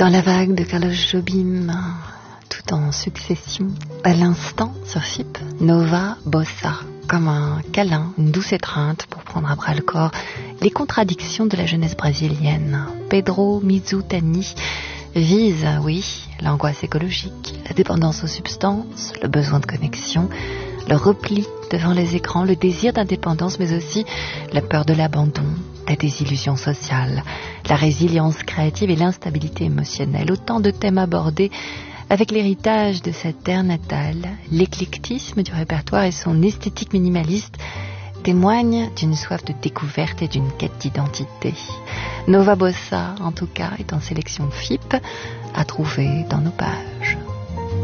Dans la vague de Carlos Jobim, tout en succession, à l'instant sur FIP, Nova Bossa, comme un câlin, une douce étreinte pour prendre à bras le corps les contradictions de la jeunesse brésilienne. Pedro Mizutani vise, oui, l'angoisse écologique, la dépendance aux substances, le besoin de connexion, le repli devant les écrans, le désir d'indépendance, mais aussi la peur de l'abandon, la désillusion sociale, la résilience créative et l'instabilité émotionnelle. Autant de thèmes abordés avec l'héritage de sa terre natale. L'éclectisme du répertoire et son esthétique minimaliste témoignent d'une soif de découverte et d'une quête d'identité. Nova Bossa, en tout cas, est en sélection FIP à trouver dans nos pages.